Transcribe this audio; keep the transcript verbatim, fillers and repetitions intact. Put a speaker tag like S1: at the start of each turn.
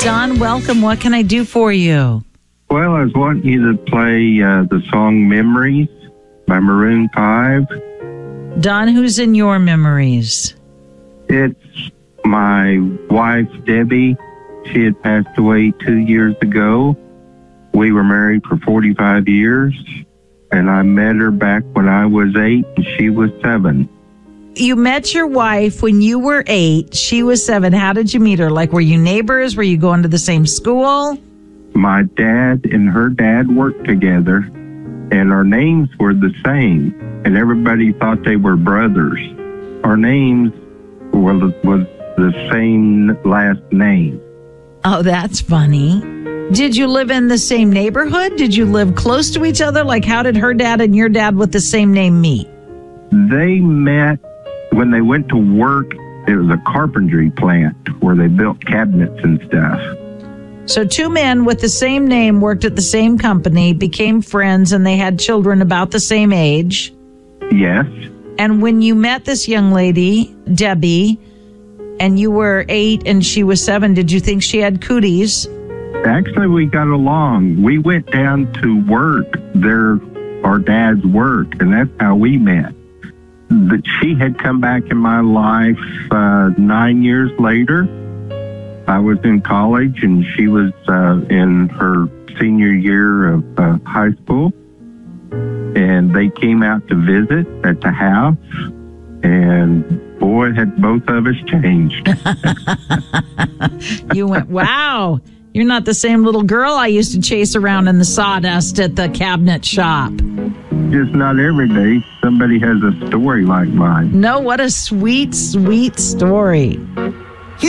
S1: Don, welcome. What can I do for you?
S2: Well, I was wanting you to play uh, the song Memories by Maroon five.
S1: Don, who's in your memories?
S2: It's my wife, Debbie. She had passed away two years ago. We were married for forty-five years, and I met her back when I was eight and she was seven.
S1: You met your wife when you were eight. She was seven. How did you meet her? Like, were you neighbors? Were you going to the same school?
S2: My dad and her dad worked together, and our names were the same, and everybody thought they were brothers. Our names were was the same last name.
S1: Oh, that's funny. Did you live in the same neighborhood? Did you live close to each other? Like, how did her dad and your dad with the same name meet?
S2: They met when they went to work. It was a carpentry plant where they built cabinets and stuff.
S1: So two men with the same name worked at the same company, became friends, and they had children about the same age.
S2: Yes.
S1: And when you met this young lady, Debbie, and you were eight and she was seven, did you think she had cooties?
S2: Actually, we got along. We went down to work, their, our dad's work, and that's how we met. But she had come back in my life uh, nine years later. I was in college, and she was uh, in her senior year of uh, high school. And they came out to visit at the house, and boy, had both of us changed.
S1: You went, wow, you're not the same little girl I used to chase around in the sawdust at the cabinet shop.
S2: Just not every day somebody has a story like mine.
S1: No, what a sweet, sweet story.